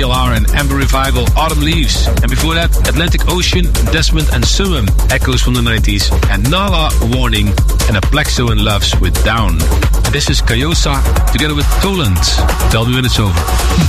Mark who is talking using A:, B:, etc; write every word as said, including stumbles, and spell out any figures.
A: L R and Amber Revival, Autumn Leaves. And before that, Atlantic Ocean, Desmond and Summum, Echoes from the nineties. And Nala, Warning, and a Plexo and Loves with Down. And this is Kayosa together with Toland. Tell me when it's over.